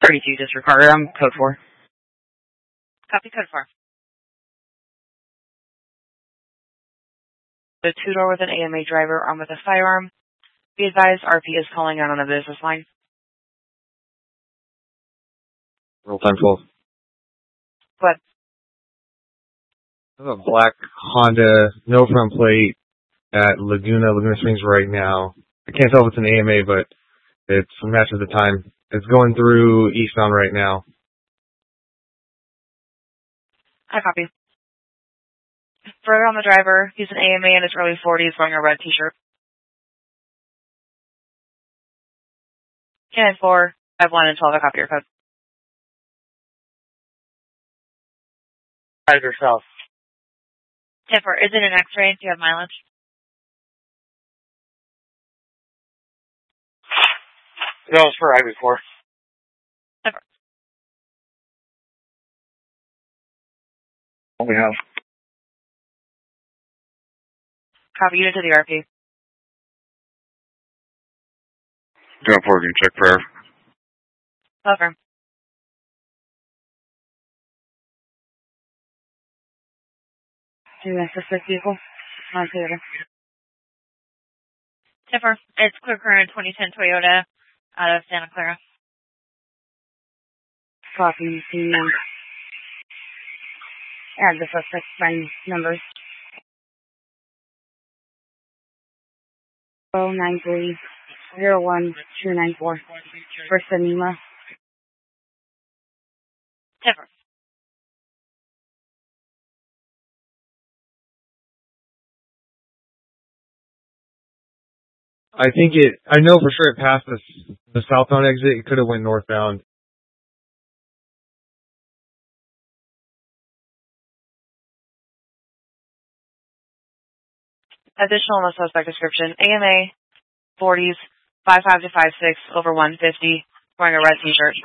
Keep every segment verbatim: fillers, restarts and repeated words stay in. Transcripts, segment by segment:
thirty-two disregard. I'm code four. Copy code four. The two-door with an A M A driver armed with a firearm. Be advised, R P is calling out on a business line. Roll time twelve. What? I have a black Honda, no front plate, at Laguna, Laguna Springs right now. I can't tell if it's an A M A, but it's matches the time. It's going through eastbound right now. I copy. Further on the driver, he's an A M A in his early forties wearing a red t-shirt. ten four, five one, and twelve, I copy your code. Drive yourself. ten four, is it an X-ray? Do you have mileage? No, it's for I V four. ten four. What we have? Copy unit to the R P. ten four, can you check prayer? Over. Do you suspect vehicle? On Toyota. ten four, it's clear current twenty ten Toyota out of Santa Clara. Copy. See, add the suspect by numbers. Oh nine three zero one two nine four. First Anima. ten four. I think it, I know for sure it passed the, the southbound exit. It could have went northbound. Additional on the suspect description. A M A, forties, five five to five six, over one fifty, wearing a red t-shirt.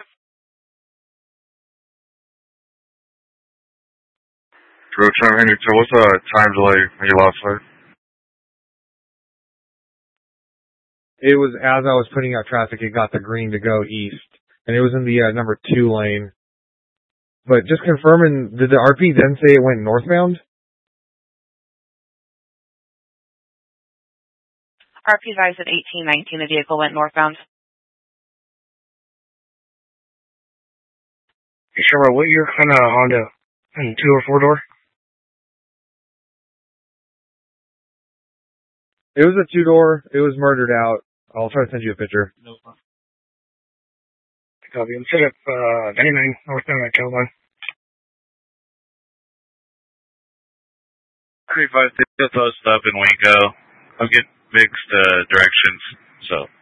Road time, Henry, so what's the time delay when you lost it? It was as I was putting out traffic, it got the green to go east. And it was in the uh, number two lane. But just confirming, did the R P then say it went northbound? R P advised at eighteen nineteen the vehicle went northbound. You sure about what year kind of Honda? And two or four door? It was a two-door. It was murdered out. I'll try to send you a picture. No problem. Copy. I'm set up uh, ninety-nine northbound at Caroline. three five six, post up in Waco. I'll get mixed uh, directions, so